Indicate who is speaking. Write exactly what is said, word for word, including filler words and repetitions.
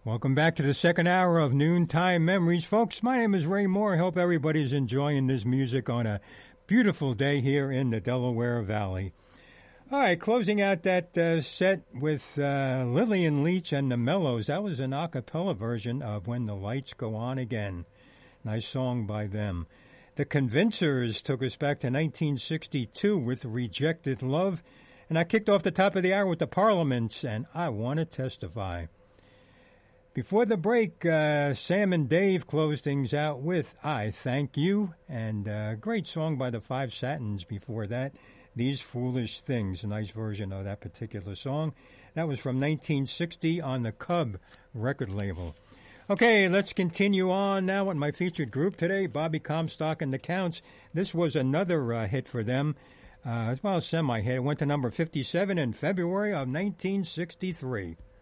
Speaker 1: Welcome back to the second hour of Noontime Memories. Folks, my name is Ray Moore. I hope everybody's enjoying this music on a beautiful day here in the Delaware Valley. All right, closing out that uh, set with uh, Lillian Leach and the Mellows. That was an a cappella version of When the Lights Go On Again. Nice song by them. The Convincers took us back to nineteen sixty-two with Rejected Love. And I kicked off the top of the hour with the Parliaments and I Want to Testify. Before the break, uh, Sam and Dave closed things out with I Thank You, and a great song by the Five Satins before that, These Foolish Things, a nice version of that particular song. That was from nineteen sixty on the Cub record label. Okay, let's continue on now with my featured group today, Bobby Comstock and the Counts. This was another uh, hit for them, uh, well, a semi-hit. It went to number fifty-seven in February of nineteen sixty-three.